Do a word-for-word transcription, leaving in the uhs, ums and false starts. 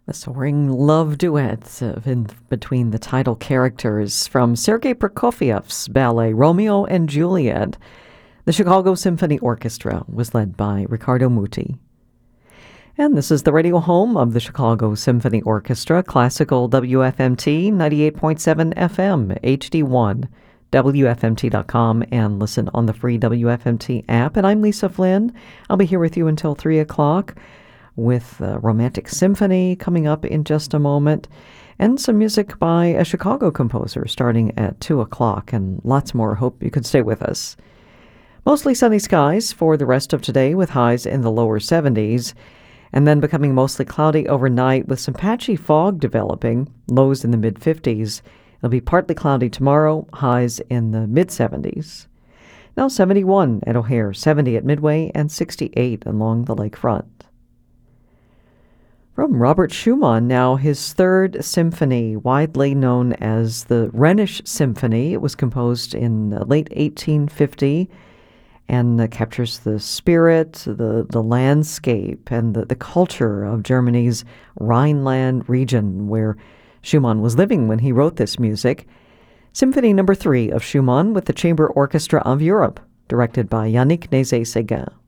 The soaring love duets of in between the title characters from Sergei Prokofiev's ballet Romeo and Juliet. The Chicago Symphony Orchestra was led by Riccardo Muti. And this is the radio home of the Chicago Symphony Orchestra, classical W F M T ninety-eight point seven F M, H D one, W F M T dot com, and listen on the free W F M T app. And I'm Lisa Flynn. I'll be here with you until three o'clock with a Romantic Symphony coming up in just a moment, and some music by a Chicago composer starting at two o'clock, and lots more. Hope you could stay with us. Mostly sunny skies for the rest of today with highs in the lower seventies, and then becoming mostly cloudy overnight with some patchy fog developing, lows in the mid-fifties. It'll be partly cloudy tomorrow, highs in the mid-seventies. Now seventy-one at O'Hare, seventy at Midway, and sixty-eight along the lakefront. From Robert Schumann, now his third symphony, widely known as the Rhenish Symphony. It was composed in late eighteen fifty and uh, captures the spirit, the, the landscape, and the, the culture of Germany's Rhineland region, where Schumann was living when he wrote this music. Symphony number three of Schumann with the Chamber Orchestra of Europe, directed by Yannick Nézet-Séguin.